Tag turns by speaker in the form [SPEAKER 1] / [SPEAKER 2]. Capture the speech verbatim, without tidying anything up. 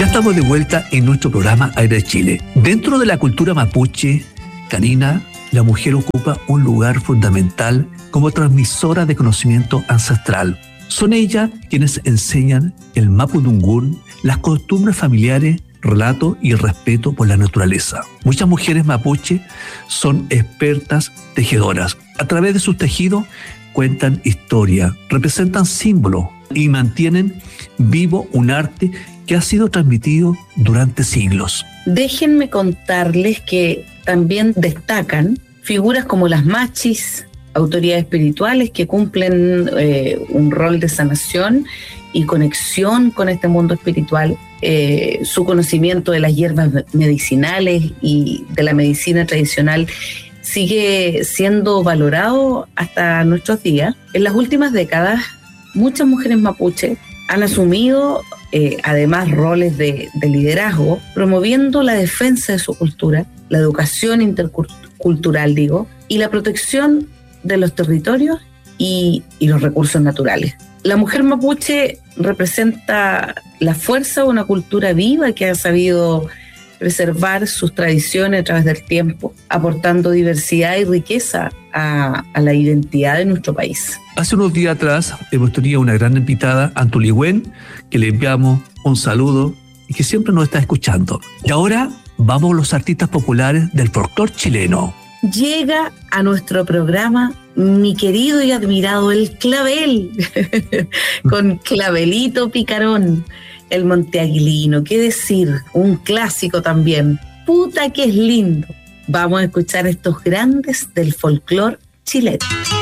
[SPEAKER 1] Ya estamos de vuelta en nuestro programa Aire de Chile. Dentro de la cultura mapuche, Karina, la mujer ocupa un lugar fundamental como transmisora de conocimiento ancestral. Son ellas quienes enseñan el mapudungún, las costumbres familiares, relato y respeto por la naturaleza. Muchas mujeres mapuche son expertas tejedoras. A través de sus tejidos cuentan historia, representan símbolos y mantienen vivo un arte que ha sido transmitido durante siglos.
[SPEAKER 2] Déjenme contarles que también destacan figuras como las machis, autoridades espirituales que cumplen eh, un rol de sanación y conexión con este mundo espiritual. Eh, su conocimiento de las hierbas medicinales y de la medicina tradicional sigue siendo valorado hasta nuestros días. En las últimas décadas, muchas mujeres mapuche han asumido eh, además roles de, de liderazgo, promoviendo la defensa de su cultura, la educación intercultural, digo, y la protección de los territorios y, y los recursos naturales. La mujer mapuche representa la fuerza de una cultura viva que ha sabido preservar sus tradiciones a través del tiempo, aportando diversidad y riqueza a, a la identidad de nuestro país.
[SPEAKER 1] Hace unos días atrás hemos tenido una gran invitada, Antuligüen, que le enviamos un saludo y que siempre nos está escuchando. Y ahora vamos a los artistas populares del folclore chileno.
[SPEAKER 2] Llega a nuestro programa mi querido y admirado El Clavel, con Clavelito Picarón, el monteaguilino, qué decir, un clásico también. Puta que es lindo. Vamos a escuchar estos grandes del folclore chileno.